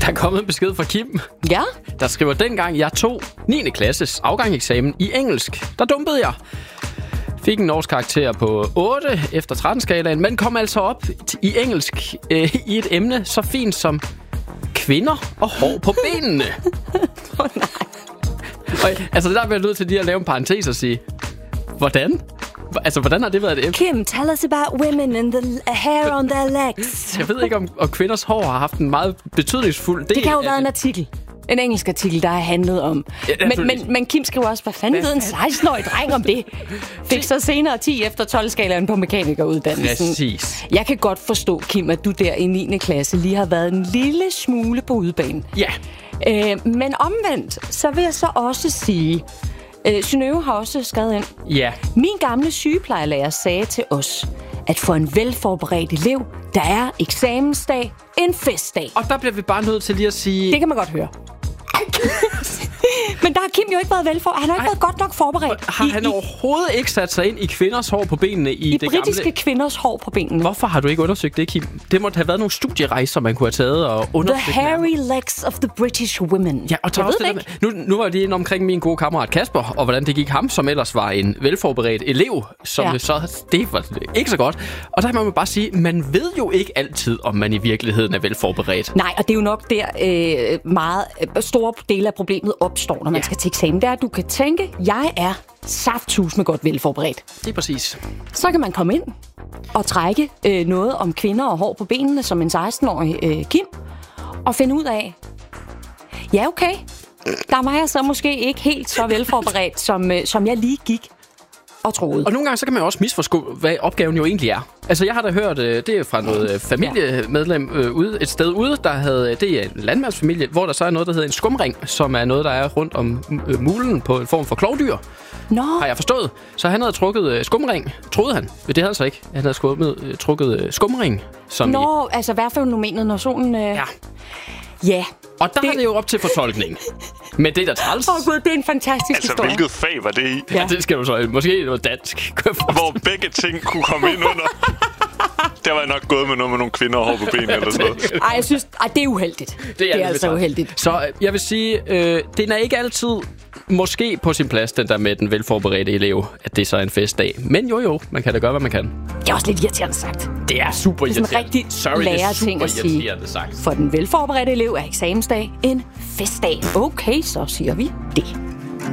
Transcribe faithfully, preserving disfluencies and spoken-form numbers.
Der er kommet en besked fra Kim, Ja? der skriver, dengang jeg tog niende klasses afgangseksamen i engelsk, der dumpede jeg. Fik en norsk karakter på otte efter tretten-skalaen, men kom altså op i engelsk øh, i et emne så fint som kvinder og hår på benene. Åh, oh, nej. Og, altså, der bliver jeg nødt til lige at lave en parentes og sige, hvordan? Altså, hvordan har det været et emne? Kim, tell us about women and the hair on their legs. Jeg ved ikke, om, om kvinders hår har haft en meget betydningsfuld del. Det kan jo af være en artikel. En engelsk artikel, der har handlet om. Ja, men, men, men Kim skriver også, hvad fanden ved en seksten-årig dreng om det? Fik så senere ti efter tolv-skalaen på mekanikeruddannelsen. Præcis. Jeg kan godt forstå, Kim, at du der i niende klasse lige har været en lille smule på udebane. Ja. Øh, men omvendt, så vil jeg så også sige... Øh, Synøve har også skrevet ind. Ja. Min gamle sygeplejerlærer sagde til os, at for en velforberedt elev, der er eksamensdag en festdag. Og der bliver vi bare nødt til lige at sige... Det kan man godt høre. Men der har Kim jo ikke været velforberedt. Han har ikke Ej. været godt nok forberedt. Har han I, overhovedet ikke sat sig ind i kvinders hår på benene i, i det britiske gamle... kvinders hår på benene? Hvorfor har du ikke undersøgt det, Kim? Det måtte have været nogle studierejser, man kunne have taget og undersøgt. The hairy legs of the British women. Ja, og tager også det, det nu, nu var det inde omkring min gode kammerat Kasper, og hvordan det gik ham, som ellers var en velforberedt elev, som ja. så... Det var ikke så godt. Og der må man bare sige, man ved jo ikke altid, om man i virkeligheden er velforberedt. Nej, og det er jo nok der øh, meget øh, store dele af problemet opstår, når man ja. skal til eksamen. Det er, at du kan tænke, jeg er saftsus med godt velforberedt. Det er præcis. Så kan man komme ind og trække øh, noget om kvinder og hår på benene som en seksten-årig øh, Kim, og finde ud af, ja okay, der var jeg så måske ikke helt så velforberedt, som, øh, som jeg lige gik og troede. Og nogle gange så kan man jo også misforstå, hvad opgaven jo egentlig er. Altså, jeg har da hørt, det er fra noget familiemedlem øh, ude, et sted ude, der havde, det er en landmandsfamilie, hvor der så er noget, der hedder en skumring, som er noget, der er rundt om øh, mulen på en form for klovdyr. Nå. Har jeg forstået. Så han havde trukket øh, skumring, troede han. Men det havde han så ikke. Han havde skummet, øh, trukket øh, skumring. Som Nå, i... altså hvad for fænomenet, når solen... Øh... Ja. Ja. Og der det... er det jo op til fortolkning. Men det der træls... Åh oh, gud, det er en fantastisk altså, historie. hvilket fag var det i? Ja, ja det skal du så... Måske noget dansk. Hvor begge ting kunne komme ind under. Der var jeg nok gået med noget med nogle kvinder og hår på benene eller sådan noget. Ej, jeg synes... Ej, det er uheldigt. Det er, det er altså uheldigt. Så jeg vil sige, øh, det er ikke altid måske på sin plads, den der med den velforberedte elev, at det så er en festdag. Men jo jo, man kan da gøre, hvad man kan. Det er også lidt irriterende sagt. Det er super irriterende. Det er sådan en rigtig Sorry, lærerting at sige. Sagt. For den velforberedte elev er eksamensdag en festdag. Okay, så siger vi det.